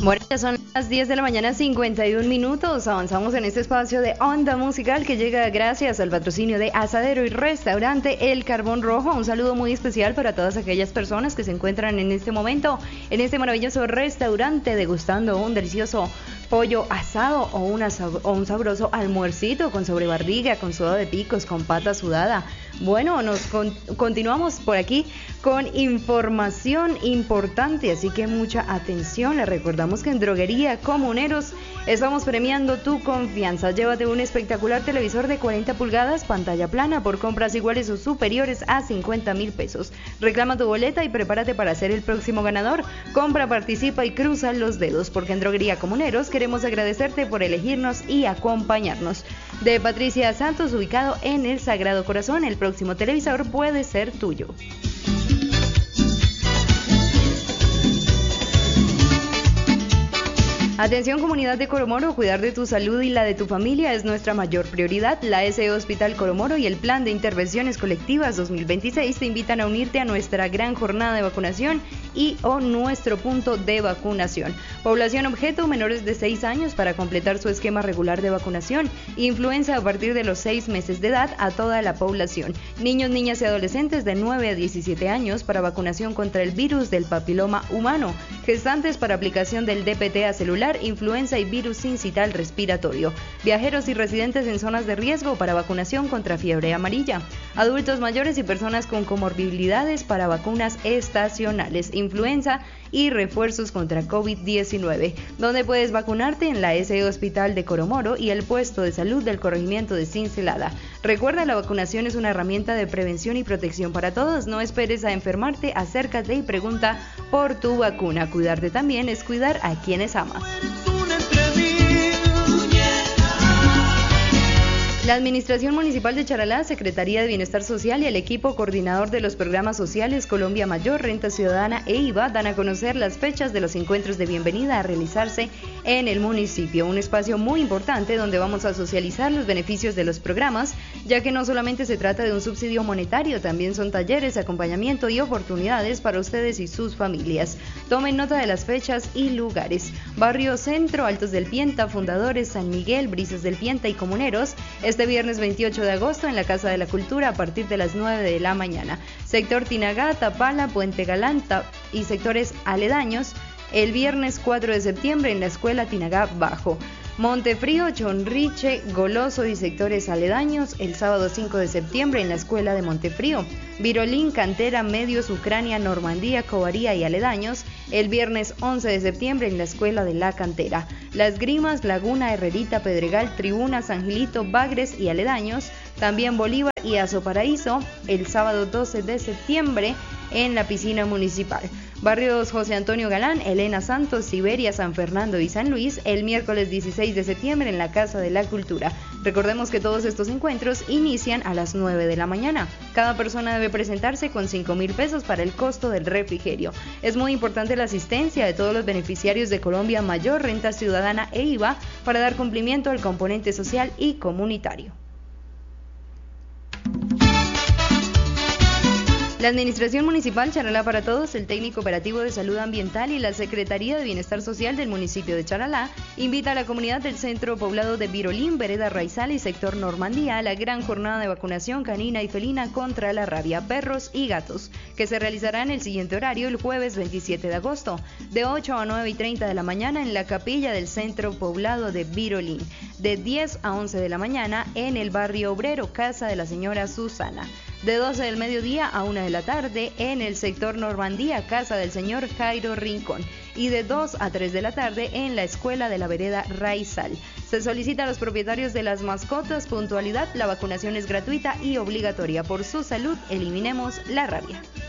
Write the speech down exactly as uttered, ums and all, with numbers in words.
Bueno, ya son las diez de la mañana, cincuenta y un minutos. Avanzamos en este espacio de Onda Musical que llega gracias al patrocinio de Asadero y Restaurante El Carbón Rojo. Un saludo muy especial para todas aquellas personas que se encuentran en este momento en este maravilloso restaurante degustando un delicioso pollo asado o, una, o un sabroso almuercito con sobrebarriga, con soda de picos, con pata sudada. Bueno, nos con, continuamos por aquí con información importante, así que mucha atención. Les recordamos que en Droguería Comuneros estamos premiando tu confianza. Llévate un espectacular televisor de cuarenta pulgadas, pantalla plana, por compras iguales o superiores a cincuenta mil pesos. Reclama tu boleta y prepárate para ser el próximo ganador. Compra, participa y cruza los dedos, porque en Droguería Comuneros queremos agradecerte por elegirnos y acompañarnos. De Patricia Santos, ubicado en el Sagrado Corazón, el próximo televisor puede ser tuyo. Atención comunidad de Coromoro, cuidar de tu salud y la de tu familia es nuestra mayor prioridad. La S E Hospital Coromoro y el Plan de Intervenciones Colectivas dos mil veintiséis te invitan a unirte a nuestra gran jornada de vacunación y o nuestro punto de vacunación. Población objeto, menores de seis años para completar su esquema regular de vacunación. Influenza a partir de los seis meses de edad a toda la población. Niños, niñas y adolescentes de nueve a diecisiete años para vacunación contra el virus del papiloma humano. Gestantes para aplicación del D P T A celular, influenza y virus sincital respiratorio. Viajeros y residentes en zonas de riesgo para vacunación contra fiebre amarilla. Adultos mayores y personas con comorbilidades para vacunas estacionales, influenza y refuerzos contra COVID diecinueve. ¿Dónde puedes vacunarte? En la S E Hospital de Coromoro y el puesto de salud del corregimiento de Cincelada. Recuerda, la vacunación es una herramienta de prevención y protección para todos. No esperes a enfermarte, acércate y pregunta por tu vacuna. Cuidarte también es cuidar a quienes amas. La Administración Municipal de Charalá, Secretaría de Bienestar Social y el equipo coordinador de los programas sociales Colombia Mayor, Renta Ciudadana e I V A dan a conocer las fechas de los encuentros de bienvenida a realizarse en el municipio. Un espacio muy importante donde vamos a socializar los beneficios de los programas, ya que no solamente se trata de un subsidio monetario, también son talleres, acompañamiento y oportunidades para ustedes y sus familias. Tomen nota de las fechas y lugares. Barrio Centro, Altos del Pienta, Fundadores, San Miguel, Brisas del Pienta y Comuneros. Este viernes veintiocho de agosto en la Casa de la Cultura a partir de las nueve de la mañana. Sector Tinagá, Tapala, Puente Galanta y sectores aledaños el viernes cuatro de septiembre en la Escuela Tinagá Bajo. Montefrío, Chonriche, Goloso y sectores aledaños el sábado cinco de septiembre en la Escuela de Montefrío. Virolín, Cantera, Medios, Ucrania, Normandía, Covaría y aledaños el viernes once de septiembre en la Escuela de la Cantera. Las Grimas, Laguna, Herrerita, Pedregal, Tribuna, San Gilito, Bagres y aledaños. También Bolívar y Azoparaíso el sábado doce de septiembre en la piscina municipal. Barrios José Antonio Galán, Elena Santos, Siberia, San Fernando y San Luis el miércoles dieciséis de septiembre en la Casa de la Cultura. Recordemos que todos estos encuentros inician a las nueve de la mañana. Cada persona debe presentarse con cinco mil pesos para el costo del refrigerio. Es muy importante la asistencia de todos los beneficiarios de Colombia Mayor, Renta Ciudadana e I V A para dar cumplimiento al componente social y comunitario. La Administración Municipal Charalá para Todos, el Técnico Operativo de Salud Ambiental y la Secretaría de Bienestar Social del municipio de Charalá invita a la comunidad del centro poblado de Virolín, Vereda Raizal y sector Normandía a la gran jornada de vacunación canina y felina contra la rabia, perros y gatos, que se realizará en el siguiente horario el jueves veintisiete de agosto, de ocho a nueve y treinta de la mañana en la capilla del centro poblado de Virolín, de diez a once de la mañana en el barrio obrero, casa de la señora Susana, de doce del mediodía a una de la tarde en el sector Normandía, casa del señor Jairo Rincón, y de dos a tres de la tarde en la escuela de la vereda Raizal. Se solicita a los propietarios de las mascotas puntualidad. La vacunación es gratuita y obligatoria. Por su salud, eliminemos la rabia.